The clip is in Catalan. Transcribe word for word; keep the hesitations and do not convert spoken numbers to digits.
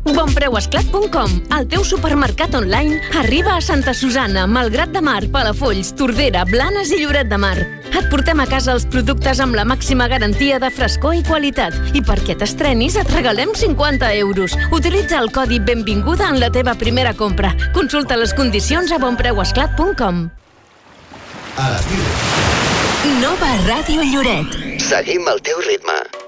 bonpreuesclat punt com, el teu supermercat online, arriba a Santa Susanna, Malgrat de Mar, Palafolls, Tordera, Blanes i Lloret de Mar. Et portem a casa els productes amb la màxima garantia de frescor i qualitat. I perquè t'estrenis et regalem cinquanta euros. Utilitza el codi Benvinguda en la teva primera compra. Consulta les condicions a bonpreuesclat punt com. A l'estiu. Nova Ràdio Lloret. Seguim el teu ritme.